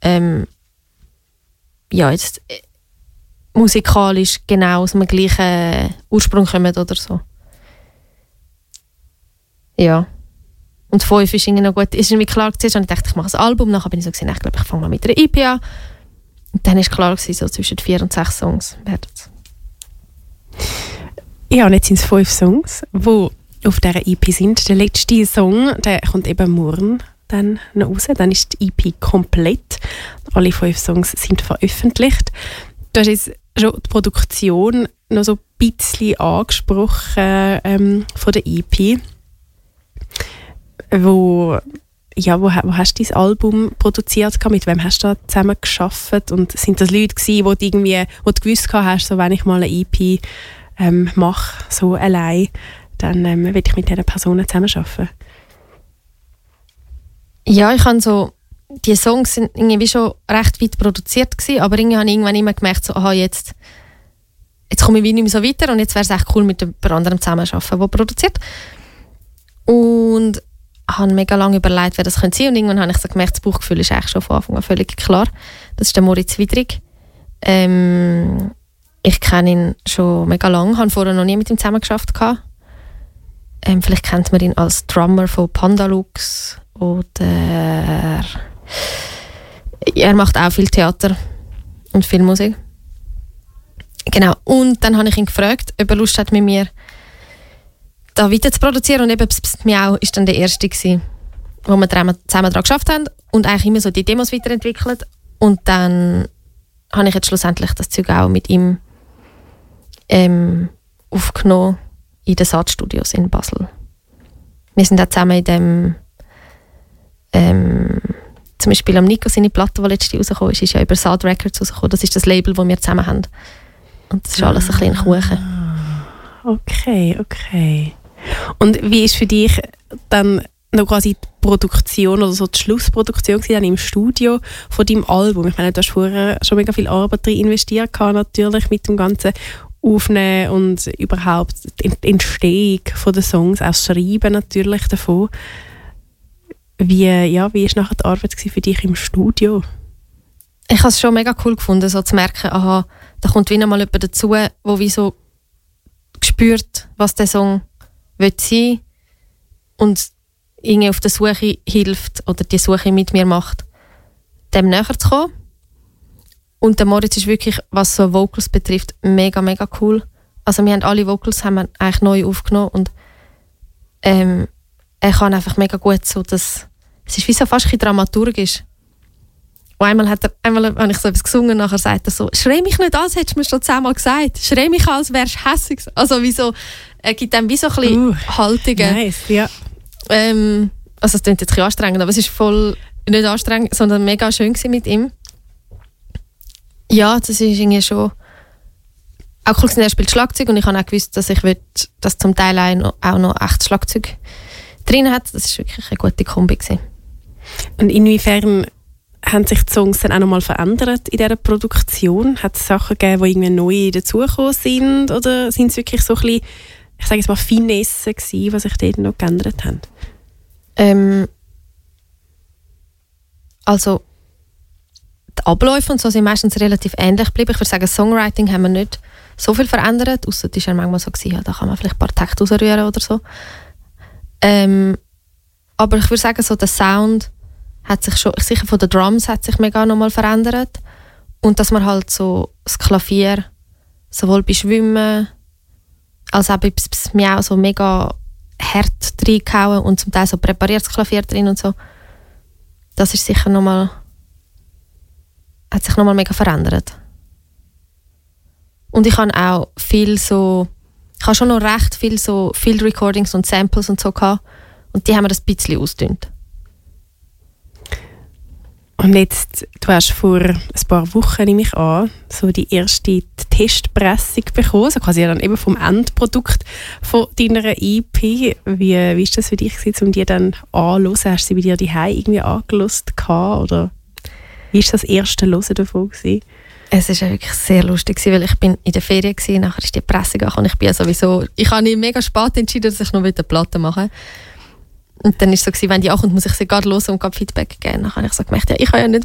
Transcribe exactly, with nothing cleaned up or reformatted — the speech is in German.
ähm, ja, jetzt äh, musikalisch genau aus dem gleichen Ursprung kommen oder so. Ja. Und fünf ist irgendwie noch gut. Ist irgendwie klar gewesen, ich dachte, ich mache ein Album. Nachher bin ich so gesehen, ich glaube, ich fange mal mit einer E P an. Und dann ist klar gewesen, so zwischen vier und sechs Songs werden es. Ja, und jetzt sind es fünf Songs, die auf dieser E P sind. Der letzte Song, der kommt eben morgen dann noch raus. Dann ist die E P komplett. Alle fünf Songs sind veröffentlicht. Du hast jetzt schon die Produktion noch so ein bisschen angesprochen ähm, von der E P. Wo, ja, wo, wo hast du dein Album produziert? Mit wem hast du da zusammen gearbeitet? Und sind das Leute gewesen, wo du irgendwie, wo du gewusst hast, so, wenn ich mal eine E P ähm, mache, so allein, dann ähm, will ich mit diesen Personen zusammenarbeiten? Ja, ich habe so, die Songs sind irgendwie schon recht weit produziert gewesen, aber irgendwie habe ich irgendwann immer gemerkt, so, aha, jetzt, jetzt komme ich wie nicht mehr so weiter und jetzt wäre es echt cool, mit jemand anderem zusammenzuarbeiten, der produziert. Und habe mega lange überlegt, wer das könnte sein. Und irgendwann habe ich so gemerkt, das Bauchgefühl ist eigentlich schon von Anfang an völlig klar. Das ist der Moritz Widrig. Ähm, ich kenne ihn schon mega lange, habe vorher noch nie mit ihm zusammengearbeitet. Ähm, vielleicht kennt man ihn als Drummer von Pandalux oder er macht auch viel Theater und viel Musik. Genau. Und dann habe ich ihn gefragt, ob er Lust hat, mit mir da weiter zu produzieren, und eben Psst, Psst, Miau ist dann der erste gewesen, wo wir zusammen daran geschafft haben und eigentlich immer so die Demos weiterentwickelt, und dann habe ich jetzt schlussendlich das Zeug auch mit ihm ähm, aufgenommen in den Saat-Studios in Basel. Wir sind auch zusammen in dem ähm, zum Beispiel am Nico seine Platte, die letzte rausgekommen ist, ist ja über Saat Records rausgekommen. Das ist das Label, das wir zusammen haben. Und das ist alles ein bisschen Kuchen. Okay, okay. Und wie ist für dich dann noch quasi die Produktion oder so die Schlussproduktion dann im Studio von deinem Album? Ich meine, du hast vorher schon mega viel Arbeit drin investiert, natürlich mit dem ganzen Aufnehmen und überhaupt die Entstehung der Songs, auch das Schreiben natürlich davon. Wie, ja, wie war nachher die Arbeit für dich im Studio? Ich habe es schon mega cool gefunden, so zu merken, aha, da kommt wieder mal jemand dazu, der wie so spürt, was der Song will sein und irgendwie auf der Suche hilft oder die Suche mit mir macht, dem näher zu kommen. Und der Moritz ist wirklich, was so Vocals betrifft, mega, mega cool. Also wir haben alle Vocals haben wir eigentlich neu aufgenommen und ähm, er kann einfach mega gut so, dass es ist wie so fast ein bisschen dramaturgisch. Und einmal, hat er, einmal habe ich so etwas gesungen, nachher sagt er so, schrei mich nicht an, das hättest du mir schon zehnmal gesagt. Schrei mich an, als wärst du hässig. Also wie so, er gibt einem wie so ein bisschen uh, Haltungen. Nice, ja. Ähm, also es klingt jetzt ein bisschen anstrengend, aber es ist voll nicht anstrengend, sondern mega schön gewesen mit ihm. Ja, das ist irgendwie schon auch cool gewesen. Er spielt Schlagzeug und ich habe auch gewusst, dass ich will, dass zum Teil auch noch echtes Schlagzeug drin hat. Das ist wirklich eine gute Kombi gewesen. Und inwiefern haben sich die Songs dann auch noch mal verändert in dieser Produktion? Hat es Sachen gegeben, die irgendwie neu dazugekommen sind? Oder sind es wirklich so ein bisschen, ich sage jetzt mal, Finessen gewesen, die sich dort noch geändert haben? Ähm, also die Abläufe und so sind meistens relativ ähnlich geblieben. Ich würde sagen, Songwriting haben wir nicht so viel verändert, ausser es war ja manchmal so gewesen, ja, da kann man vielleicht ein paar Takte rausrühren oder so. Ähm, aber ich würde sagen, so der Sound hat sich schon, sicher von den Drums hat sich mega nochmal verändert. Und dass man halt so das Klavier sowohl bei Schwimmen als auch bei Pss, Pss, Miau so mega hart reingehauen und zum Teil so präpariertes Klavier drin und so. Das ist sicher nochmal, hat sich nochmal mega verändert. Und ich habe auch viel so, ich habe schon noch recht viel so Field Recordings und Samples und so gehabt. Und die haben wir ein bisschen ausgedünnt. Und jetzt, du hast vor ein paar Wochen, nehme ich an, so die erste Testpressung bekommen, also quasi dann eben vom Endprodukt von deiner E P. Wie war das für dich, um die dann anzuhören? Hast du sie bei dir daheim irgendwie angehört oder wie war das erste Hören davon gewesen? Es war wirklich sehr lustig, weil ich bin in der Ferien war, nachher ist die Pressung gekommen. Ich bin ja sowieso, ich habe mega spät entschieden, dass ich noch eine Platte machen will. Und dann war es so, wenn die ankommt, muss ich sie gerade hören und gerade Feedback geben. Dann habe ich so gemerkt, ja, ich kann ja nicht